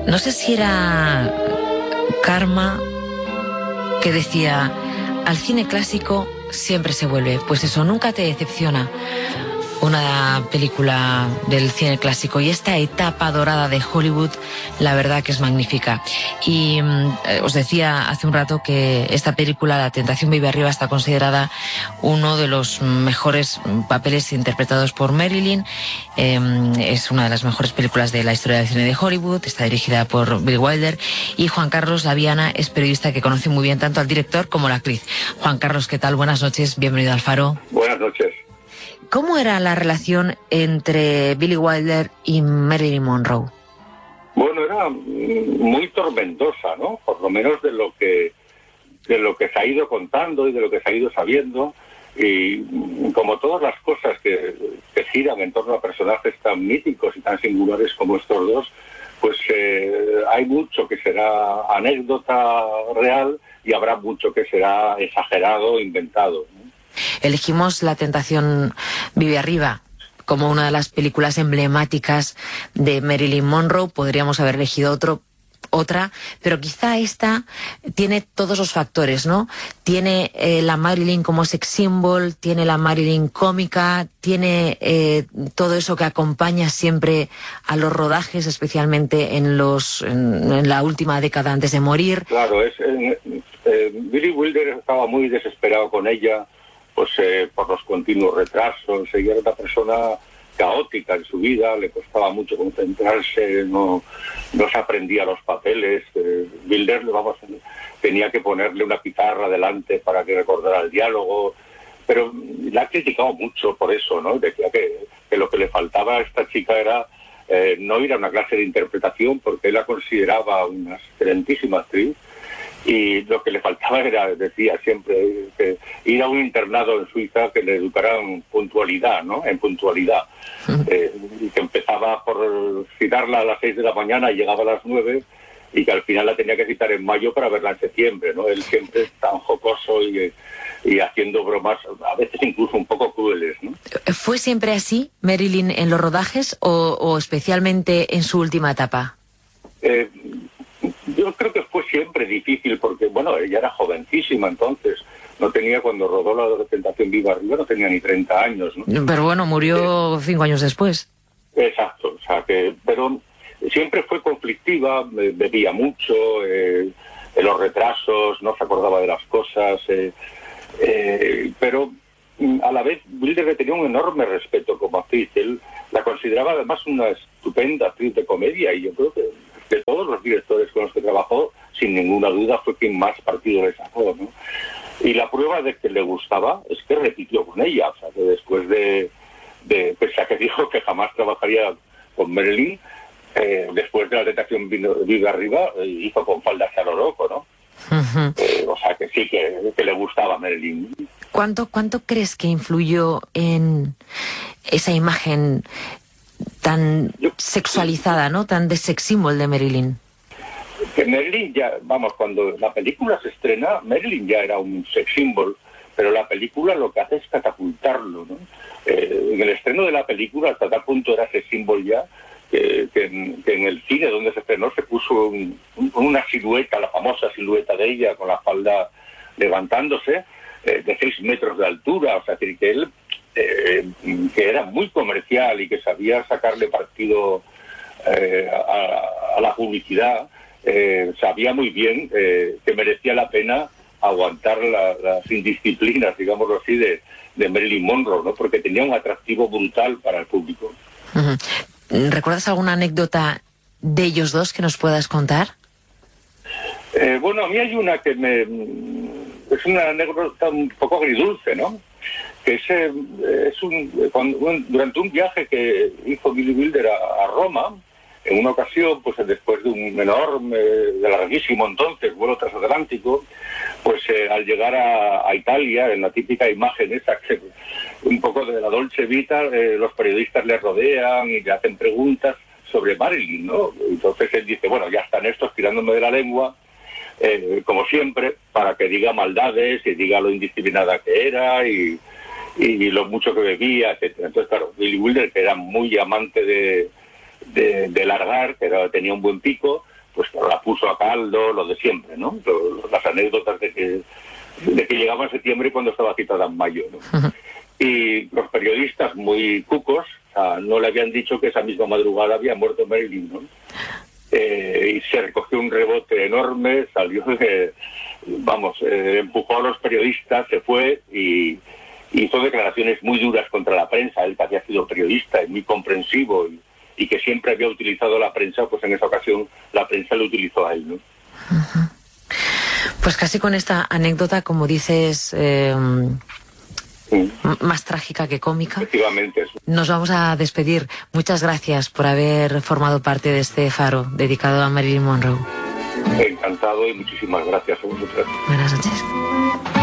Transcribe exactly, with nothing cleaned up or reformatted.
No sé si era Karma que decía, al cine clásico siempre se vuelve. Pues eso, nunca te decepciona una película del cine clásico, y esta etapa dorada de Hollywood, la verdad que es magnífica. Y eh, os decía hace un rato que esta película, La tentación vive arriba, está considerada uno de los mejores papeles interpretados por Marilyn. Eh, es una de las mejores películas de la historia del cine de Hollywood. Está dirigida por Billy Wilder, y Juan Carlos Laviana es periodista que conoce muy bien tanto al director como a la actriz. Juan Carlos, ¿qué tal? Buenas noches, bienvenido al Faro. Buenas noches. ¿Cómo era la relación entre Billy Wilder y Marilyn Monroe? Bueno, era muy tormentosa, ¿no? Por lo menos de lo que de lo que se ha ido contando y de lo que se ha ido sabiendo. Y como todas las cosas que, que giran en torno a personajes tan míticos y tan singulares como estos dos, pues eh, hay mucho que será anécdota real y habrá mucho que será exagerado, inventado, ¿no? Elegimos La tentación vive arriba como una de las películas emblemáticas de Marilyn Monroe. Podríamos haber elegido otro, otra, pero quizá esta tiene todos los factores, ¿no? Tiene eh, la Marilyn como sex symbol, tiene la Marilyn cómica, tiene eh, todo eso que acompaña siempre a los rodajes, especialmente en los en, en la última década antes de morir. Claro, es eh, eh, Billy Wilder estaba muy desesperado con ella, pues eh, por los continuos retrasos. Ella era una persona caótica en su vida, le costaba mucho concentrarse, no, no se aprendía los papeles. Eh, Wilder, vamos, tenía que ponerle una pizarra delante para que recordara el diálogo, pero la ha criticado mucho por eso, ¿no? Decía que, que lo que le faltaba a esta chica era eh, no ir a una clase de interpretación, porque él la consideraba una excelentísima actriz. Y lo que le faltaba era, decía siempre, que ir a un internado en Suiza que le educaran puntualidad, ¿no? En puntualidad. Eh, y que empezaba por citarla a las seis de la mañana y llegaba a las nueve, y que al final la tenía que citar en mayo para verla en septiembre, ¿no? Él siempre es tan jocoso y, y haciendo bromas, a veces incluso un poco crueles, ¿no? ¿Fue siempre así, Marilyn, en los rodajes o, o especialmente en su última etapa? Eh, Yo creo que fue siempre difícil porque, bueno, ella era jovencísima entonces, no tenía, cuando rodó La tentación vive arriba, no tenía ni treinta años, ¿no? Pero bueno, murió eh, cinco años después. Exacto, o sea que, pero siempre fue conflictiva, bebía mucho, eh, en los retrasos, no se acordaba de las cosas, eh, eh, pero a la vez Wilder le tenía un enorme respeto como actriz. Él la consideraba además una estupenda actriz de comedia, y yo creo que de todos los directores con los que trabajó, sin ninguna duda fue quien más partido le sacó, ¿no? Y la prueba de que le gustaba es que repitió con ella, o sea, que después de, de pese a que dijo que jamás trabajaría con Marilyn, eh, después de La tentación vive arriba, eh, hizo con Faldas a lo loco, ¿no? Uh-huh. Eh, o sea, que sí, que, que le gustaba a Marilyn. ¿Cuánto, ¿Cuánto crees que influyó en esa imagen tan Yo, sexualizada, ¿no? Tan de sex symbol de Marilyn? Que Marilyn ya, vamos, cuando la película se estrena, Marilyn ya era un sex symbol, pero la película lo que hace es catapultarlo, ¿no? Eh, en el estreno de la película, hasta tal punto era sex symbol ya, que, que, en, que en el cine donde se estrenó se puso un, un, una silueta, la famosa silueta de ella, con la falda levantándose, eh, de seis metros de altura, o sea, que él Eh, que era muy comercial y que sabía sacarle partido eh, a, a la publicidad, eh, sabía muy bien eh, que merecía la pena aguantar la, las indisciplinas, digámoslo así, de, de Marilyn Monroe, ¿no? Porque tenía un atractivo brutal para el público. Uh-huh. ¿Recuerdas alguna anécdota de ellos dos que nos puedas contar? Eh, bueno, a mí hay una que me... es una anécdota un poco agridulce, ¿no? Que es, es un, cuando, un, durante un viaje que hizo Billy Wilder a, a Roma, en una ocasión, pues después de un enorme, de larguísimo entonces, vuelo transatlántico, pues eh, al llegar a, a Italia, en la típica imagen esa, que un poco de la Dolce Vita, eh, los periodistas le rodean y le hacen preguntas sobre Marilyn, ¿no? Entonces él dice, bueno, ya están estos tirándome de la lengua, eh, como siempre, para que diga maldades y diga lo indisciplinada que era y, y lo mucho que bebía, etcétera. Entonces, claro, Billy Wilder, que era muy amante de, de, de largar, que era, tenía un buen pico, pues la puso a caldo, lo de siempre, ¿no? Lo, las anécdotas de que, de que llegaba en septiembre y cuando estaba citada en mayo, ¿no? Uh-huh. Y los periodistas muy cucos, o sea, no le habían dicho que esa misma madrugada había muerto Marilyn, ¿no? Eh, y se recogió un rebote enorme, salió de, vamos, eh, empujó a los periodistas, se fue y hizo declaraciones muy duras contra la prensa, él que había sido periodista y muy comprensivo y, y que siempre había utilizado la prensa, pues en esa ocasión la prensa lo utilizó a él, ¿no? Uh-huh. Pues casi con esta anécdota, como dices, eh, sí. más trágica que cómica. Efectivamente. Nos vamos a despedir. Muchas gracias por haber formado parte de este faro dedicado a Marilyn Monroe. Encantado y muchísimas gracias a vosotras. Buenas noches.